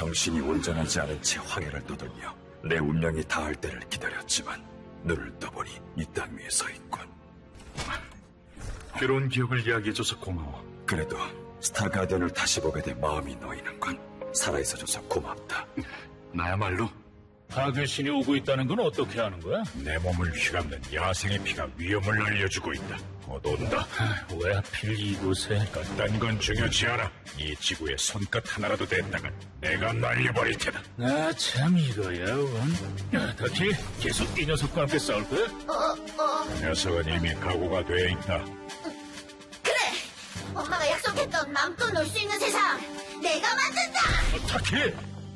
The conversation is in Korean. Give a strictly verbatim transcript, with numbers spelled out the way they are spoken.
정신이 온전하지 않은 채 황해를 떠돌며 내 운명이 닿을 때를 기다렸지만 눈을 떠보니 이 땅 위에 서 있군. 괴로운 기억을 이야기해줘서 고마워. 그래도 스타가든을 다시 보게 돼 마음이 놓이는군. 살아있어줘서 고맙다. 나야말로 파괴신이 오고 있다는 건 어떻게 하는 거야? 내 몸을 휘감는 야생의 피가 위험을 알려주고 있다. 곧 온다. 왜 하필 이곳에? 딴 건 중요치 않아. 이 지구에 손끝 하나라도 댔다간 내가 날려버릴 테다. 아, 참 이거야, 원. 야, 다키, 계속 이 녀석과 함께 싸울 거야? 어, 어, 녀석은 이미 각오가 돼 있다. 그래! 엄마가 약속했던 맘껏 놀 수 있는 세상 내가 만든다! 어, 다키!